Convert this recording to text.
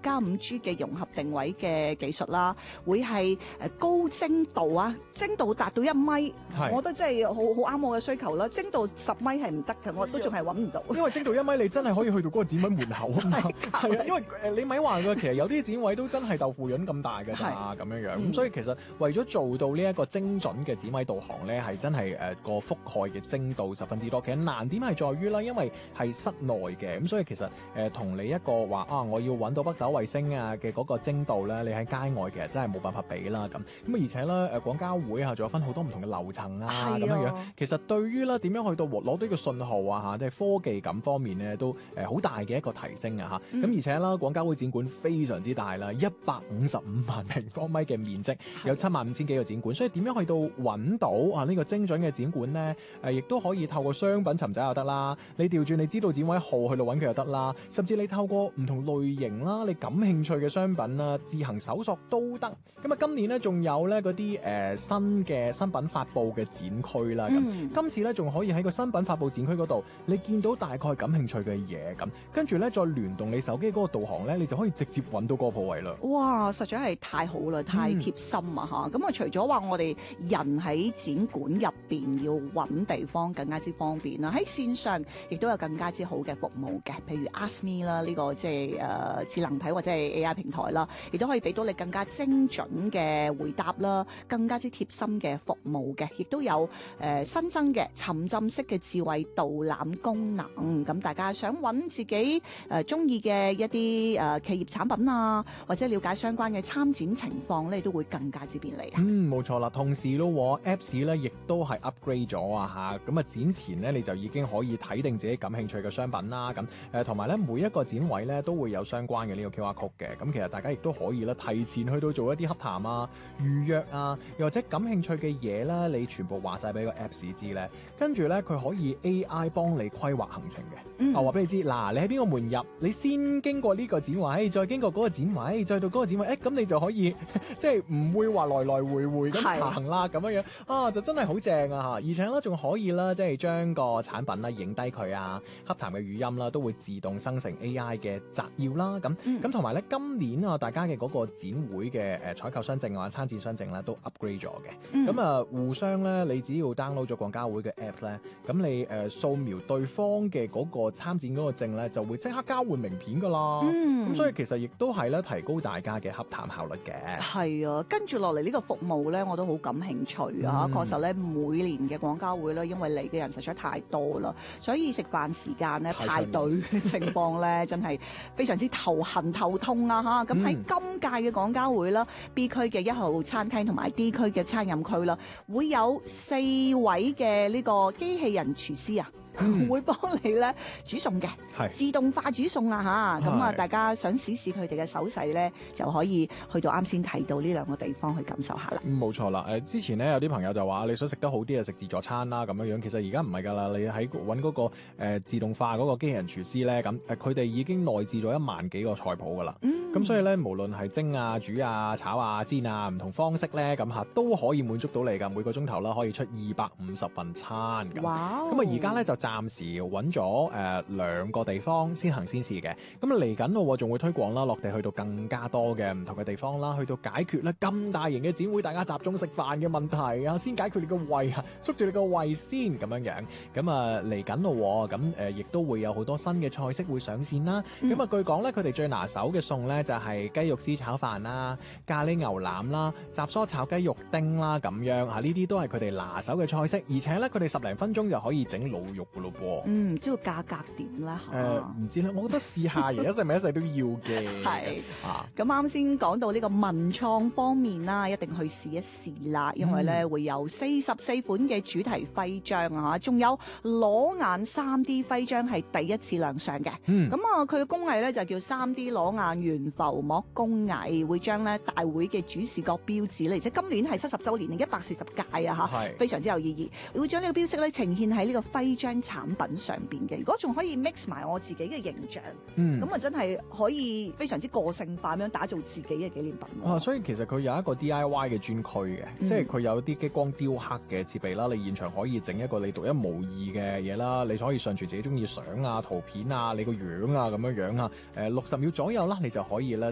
加 5G 嘅融合定位嘅技術啦，會係高精度啊，精度達到1米，我覺得真係好啱我嘅需求啦。精度10米係唔得嘅，我都仲係揾唔到。 因為精度1米，你真係可以去到嗰個展位門口啊嘛。係啊，因為你咪話㗎，其實有啲展位都真係豆腐潤咁大㗎咋，咁樣樣。咁所以其實為咗做到呢一個精準嘅展位導航咧，係真係個覆蓋嘅精度十分之多。其實難點係在於啦，因為係室內嘅，咁所以其實同你一個話我要揾到北斗衛星啊嘅嗰個精度咧，你喺街外其實真係冇辦法比啦咁。而且咧廣交會仲有分好多唔同嘅樓層啊咁樣樣。其實對於咧點樣去到攞到呢個信號啊即係科技感方面咧都好大嘅一個提升啊咁而且啦廣交會展館非常之大啦，155萬平方米嘅面積，有75000幾個展館，所以點樣去到揾到呢個精準嘅展館咧？亦都可以透過商品尋找又得啦，你調轉你知道展位號去到揾佢又得啦，甚至你透過唔同類型啦，你感興趣嘅商品啦，自行搜索都得。咁今年咧仲有咧嗰啲新嘅新品發佈嘅展區啦，咁今次咧仲可以喺個新品發佈展區嗰度，你見到大概感興趣嘅嘢咁，跟住咧再聯動你手機嗰個導航咧，你就可以直接揾到嗰個鋪位啦。 哇，實在係太好啦，太貼心啊嚇！咁除咗話我哋人喺展館入邊要揾地方更加之方便啦，喺線上亦都有更加之好嘅服務嘅，譬如 AskMe 啦，呢個即係智能體或者係 AI 平台啦，亦都可以俾到你更加精準嘅回答啦，更加之貼心嘅服務嘅，亦都有新增嘅沉浸式嘅智慧導覽功能。咁大家想揾自己中意嘅一啲企業產品啊，或者了解相關嘅參展情況咧，都會更加之便利啊。 冇錯啦，同時咯 Apps 咧亦都係 upgrade 咗啊嚇，咁展前咧你就已經可以睇定自己感興趣嘅商品啦，咁同埋咧每一個展位咧都會有相關嘅呢個 QR code 嘅，咁其實大家亦都可以咧提前去到做一啲洽談啊、預約啊，又或者感興趣嘅嘢啦，你全部話晒俾個 Apps 知咧，跟住咧佢可以 AI 幫你規劃行程嘅，話俾你知嗱，你喺邊個門入，你先經過呢個展位，再經過嗰個展位，再到嗰個展位，咁你就可以即係唔會話來來回回咁行啦，咁樣樣就真係好正啊！而且咧仲可以啦，即係將個產品啦影低佢啊，洽談嘅語音啦都會自動生成 AI 嘅摘要啦，咁同埋咧今年大家嘅嗰個展會嘅採購商證啊、參展商證咧都 upgrade 咗嘅，咁互相咧你只要 download 咗廣交會嘅 app 咧，咁你掃描對方嘅嗰個參展嗰個證咧，就會即刻交換名片噶啦，咁所以其實亦都係咧提高大家嘅洽談效率嘅。係啊，跟住落嚟呢個服務咧，我都好感興趣啊！確實咧，每年嘅廣交會咧，因為嚟嘅人實在太多啦，所以食飯時間咧排隊嘅情況咧，真係非常之頭痕頭痛啊！嚇，咁喺今屆嘅廣交會啦，B 區嘅1號餐廳同埋 D 區嘅餐飲區啦，會有4位嘅呢個機器人廚師啊。會幫你咧煮餸嘅，自動化煮餸啊嚇！咁啊，大家想試試佢哋嘅手勢咧，就可以去到啱先提到呢2個地方去感受下啦。 冇錯啦，之前咧有啲朋友就話你想食得好啲啊，食自助餐啦咁樣樣。其實而家唔係㗎啦，你喺揾嗰個自動化嗰個機器人廚師咧，咁佢哋已經內置咗1萬幾個菜譜㗎啦。咁所以咧，無論係蒸啊、煮啊、炒啊、煎啊，唔同方式咧，咁嚇都可以滿足到你㗎。每個鐘頭啦，可以出250份餐㗎。哇！咁啊，而家咧就暫時揾咗2個地方先行先試嘅，咁嚟緊咯，仲會推廣啦，落地去到更加多嘅唔同嘅地方啦，去到解決咧咁大型嘅展會，大家集中食飯嘅問題啊，先解決你個胃啊，捉住你個胃先咁樣樣，咁啊嚟緊咯，咁亦都會有好多新嘅菜式會上線啦，咁啊據講咧，佢哋最拿手嘅餸咧就係雞肉絲炒飯啦、咖喱牛腩啦、雜蔬炒雞肉丁啦咁樣啊，呢啲都係佢哋拿手嘅菜式，而且咧佢哋10零分鐘就可以整滷肉噶咯噃。 唔知道價格點啦？ 唔知啦，我覺得試下而家食咪一世都要嘅。係咁啱先講到呢個文創方面啦，一定去試一試啦，因為咧會有44款嘅主題徽章啊，仲有裸眼 3D 徽章係第一次亮相嘅。咁佢嘅工藝咧就叫 3D 裸眼懸浮膜工藝，會將咧大會嘅主視覺標誌咧，而且今年係70週年140屆啊嚇，非常之有意義，會將呢個標識咧呈現喺呢個徽章產品上邊嘅。如果仲可以 mix 埋我自己嘅形象，咁啊真係可以非常之個性化咁樣打造自己嘅紀念品。 所以其實佢有一個 DIY 嘅專區嘅，即係佢有啲激光雕刻嘅設備啦，你現場可以整一個你獨一無二嘅嘢啦，你可以上傳自己中意相啊、圖片啊、你個樣啊咁樣樣啊，60秒左右啦，你就可以咧